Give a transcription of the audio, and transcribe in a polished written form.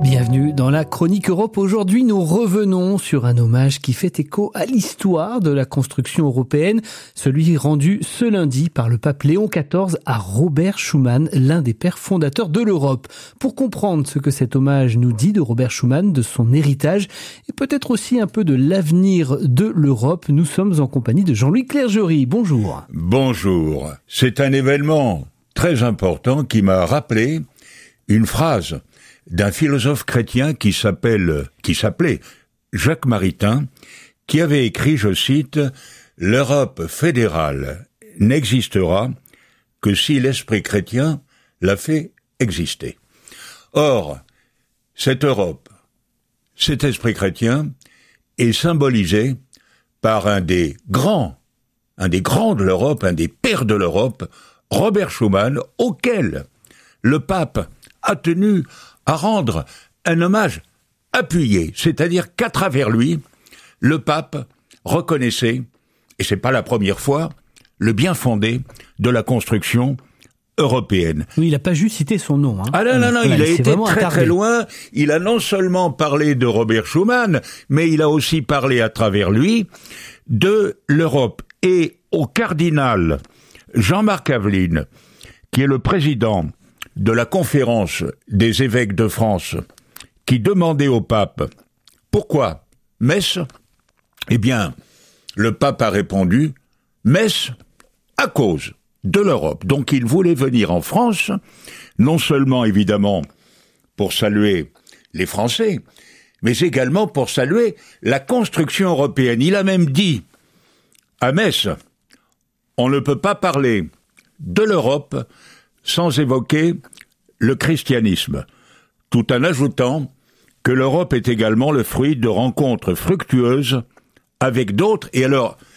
Bienvenue dans la Chronique Europe. Aujourd'hui, nous revenons sur un hommage qui fait écho à l'histoire de la construction européenne, celui rendu ce lundi par le pape Léon XIV à Robert Schuman, l'un des pères fondateurs de l'Europe. Pour comprendre ce que cet hommage nous dit de Robert Schuman, de son héritage et peut-être aussi un peu de l'avenir de l'Europe, nous sommes en compagnie de Jean-Louis Clergerie. Bonjour. Bonjour. C'est un événement très important qui m'a rappelé une phrase d'un philosophe chrétien qui s'appelait Jacques Maritain, qui avait écrit, je cite, « L'Europe fédérale n'existera que si l'esprit chrétien l'a fait exister ». Or, cette Europe, cet esprit chrétien, est symbolisé par un des grands de l'Europe, un des pères de l'Europe, Robert Schuman, auquel le pape a tenu à rendre un hommage appuyé, c'est-à-dire qu'à travers lui, le pape reconnaissait, et c'est pas la première fois, le bien fondé de la construction européenne. Oui, il n'a pas juste cité son nom. Ah non, il a été très loin. Il a non seulement parlé de Robert Schuman, mais il a aussi parlé à travers lui de l'Europe. Et au cardinal Jean-Marc Aveline, qui est le président de la conférence des évêques de France, qui demandait au pape « Pourquoi Metz ?» Eh bien, le pape a répondu « Metz à cause de l'Europe ». Donc il voulait venir en France, non seulement évidemment pour saluer les Français, mais également pour saluer la construction européenne. Il a même dit à Metz « On ne peut pas parler de l'Europe » sans évoquer le christianisme, tout en ajoutant que l'Europe est également le fruit de rencontres fructueuses avec d'autres. Et alors,